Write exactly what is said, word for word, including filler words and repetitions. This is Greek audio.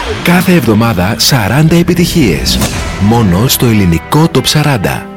Κάθε εβδομάδα σαράντα επιτυχίες. Μόνο στο ελληνικό Top σαράντα.